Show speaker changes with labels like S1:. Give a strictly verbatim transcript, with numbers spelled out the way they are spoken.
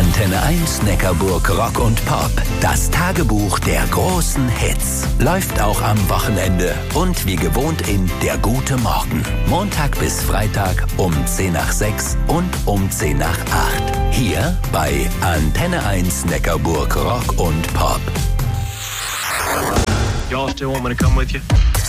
S1: Antenne eins Neckarburg Rock und Pop. Das Tagebuch der großen Hits. Läuft auch am Wochenende und wie gewohnt in Der gute Morgen. Montag bis Freitag um zehn nach sechs und um zehn nach acht. Hier bei Antenne eins Neckarburg Rock und Pop.
S2: Y'all still want me to come with you?